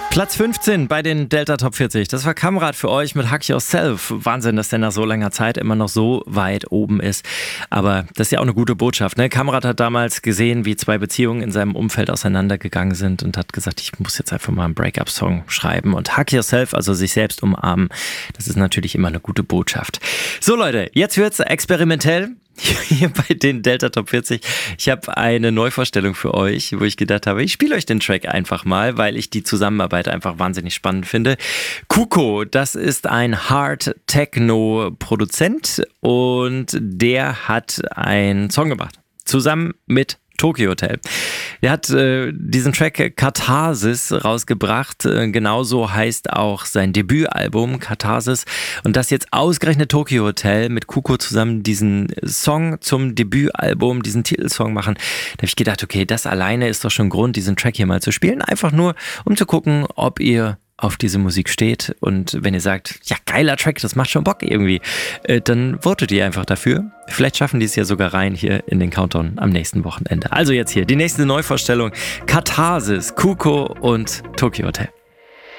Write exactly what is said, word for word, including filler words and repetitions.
Platz fünfzehn bei den Delta Top vierzig. Das war Kamrat für euch mit Hack Yourself. Wahnsinn, dass der nach so langer Zeit immer noch so weit oben ist. Aber das ist ja auch eine gute Botschaft. Ne? Kamrat hat damals gesehen, wie zwei Beziehungen in seinem Umfeld auseinandergegangen sind und hat gesagt, ich muss jetzt einfach mal einen Break-up-Song schreiben. Und Hack Yourself, also sich selbst umarmen, das ist natürlich immer eine gute Botschaft. So Leute, jetzt wird's experimentell. Hier bei den Delta Top vierzig. Ich habe eine Neuvorstellung für euch, wo ich gedacht habe, ich spiele euch den Track einfach mal, weil ich die Zusammenarbeit einfach wahnsinnig spannend finde. Kuko, das ist ein Hard-Techno-Produzent und der hat einen Song gemacht, zusammen mit Tokyo Hotel. Er hat äh, diesen Track Katharsis rausgebracht. Äh, genauso heißt auch sein Debütalbum Katharsis. Und dass jetzt ausgerechnet Tokyo Hotel mit Kuko zusammen diesen Song zum Debütalbum, diesen Titelsong machen, da habe ich gedacht, okay, das alleine ist doch schon Grund, diesen Track hier mal zu spielen. Einfach nur, um zu gucken, ob ihr auf diese Musik steht. Und wenn ihr sagt, ja, geiler Track, das macht schon Bock irgendwie, äh, dann votet ihr einfach dafür. Vielleicht schaffen die es ja sogar rein hier in den Countdown am nächsten Wochenende. Also jetzt hier die nächste Neuvorstellung. Katharsis, Kuko und Tokyo Hotel.